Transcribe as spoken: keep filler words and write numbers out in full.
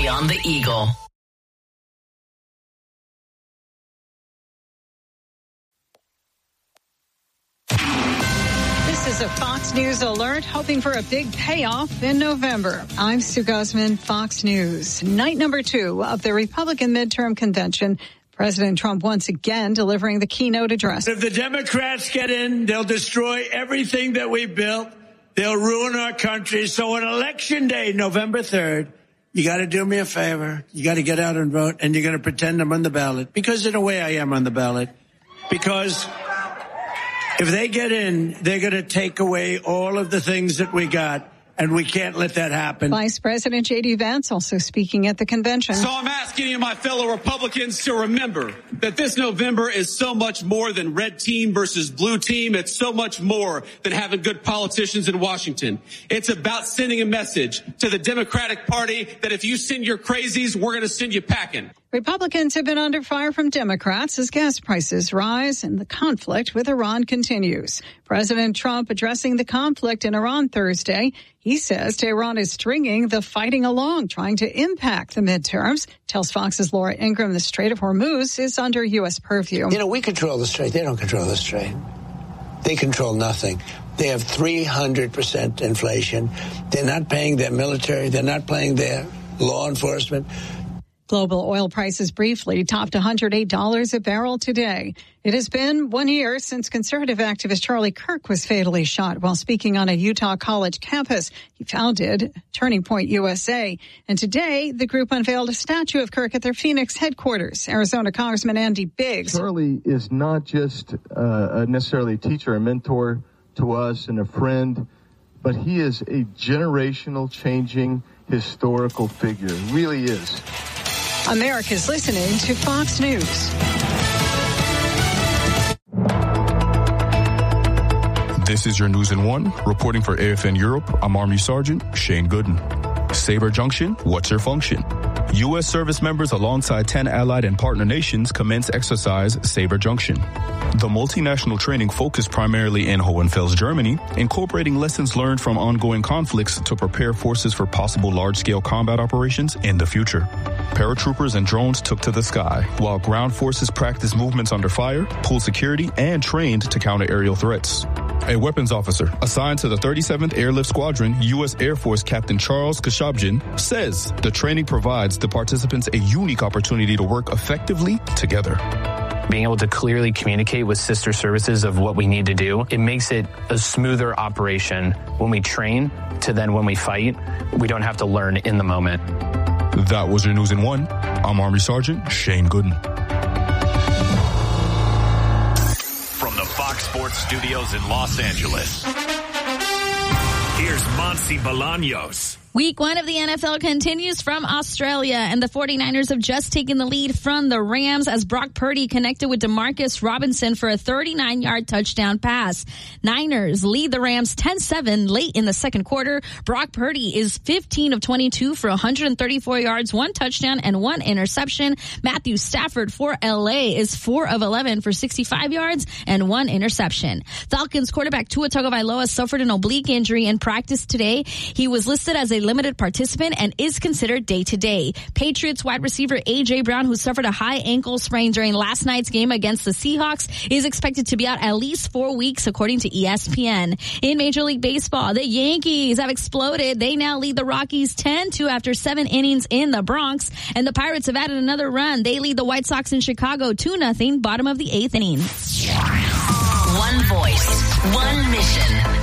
only on the Eagle. This is a Fox News alert, hoping for a big payoff in November. I'm Sue Guzman, Fox News. Night number two of the Republican midterm convention. President Trump once again delivering the keynote address. If the Democrats get in, they'll destroy everything that we built. They'll ruin our country. So on election day, November third, you got to do me a favor. You got to get out and vote, and you're going to pretend I'm on the ballot. Because in a way I am on the ballot. Because if they get in, they're going to take away all of the things that we got, and we can't let that happen. Vice President J D Vance also speaking at the convention. So I'm asking you, my fellow Republicans, to remember that this November is so much more than red team versus blue team. It's so much more than having good politicians in Washington. It's about sending a message to the Democratic Party that if you send your crazies, we're going to send you packing. Republicans have been under fire from Democrats as gas prices rise and the conflict with Iran continues. President Trump addressing the conflict in Iran Thursday. He says Tehran is stringing the fighting along, trying to impact the midterms. Tells Fox's Laura Ingraham the Strait of Hormuz is under U S purview. You know, we control the Strait. They don't control the Strait. They control nothing. They have three hundred percent inflation. They're not paying their military. They're not paying their law enforcement. Global oil prices briefly topped one hundred eight dollars a barrel today. It has been one year since conservative activist Charlie Kirk was fatally shot while speaking on a Utah college campus. He founded Turning Point U S A. And today, the group unveiled a statue of Kirk at their Phoenix headquarters. Arizona Congressman Andy Biggs. Charlie is not just uh, necessarily a teacher, a mentor to us and a friend, but he is a generational changing historical figure. He really is. America's listening to Fox News. This is your News in One. Reporting for A F N Europe, I'm Army Sergeant Shane Gooden. Sabre Junction, what's your function? U S service members alongside ten allied and partner nations commence exercise Sabre Junction. The multinational training focused primarily in Hohenfels, Germany, incorporating lessons learned from ongoing conflicts to prepare forces for possible large-scale combat operations in the future. Paratroopers and drones took to the sky, while ground forces practiced movements under fire, pool security, and trained to counter aerial threats. A weapons officer assigned to the thirty-seventh Airlift Squadron, U S Air Force Captain Charles Kashabjian, says the training provides the participants a unique opportunity to work effectively together. Being able to clearly communicate with sister services of what we need to do, it makes it a smoother operation when we train to then when we fight. We don't have to learn in the moment. That was your News in One. I'm Army Sergeant Shane Gooden. From the Fox Sports Studios in Los Angeles, here's Monsi Bolaños. Week one of the N F L continues from Australia, and the 49ers have just taken the lead from the Rams as Brock Purdy connected with Demarcus Robinson for a thirty-nine-yard touchdown pass. Niners lead the Rams ten seven late in the second quarter. Brock Purdy is fifteen of twenty-two for one hundred thirty-four yards, one touchdown, and one interception. Matthew Stafford for L A is four of eleven for sixty-five yards and one interception. Falcons quarterback Tua Tagovailoa suffered an oblique injury in practice today. He was listed as a limited participant and is considered day-to-day. Patriots wide receiver A J. Brown, who suffered a high ankle sprain during last night's game against the Seahawks, is expected to be out at least four weeks, according to E S P N. In Major League Baseball, the Yankees have exploded. They now lead the Rockies ten two after seven innings in the Bronx, and the Pirates have added another run. They lead the White Sox in Chicago two nothing, bottom of the eighth inning. One voice, one mission.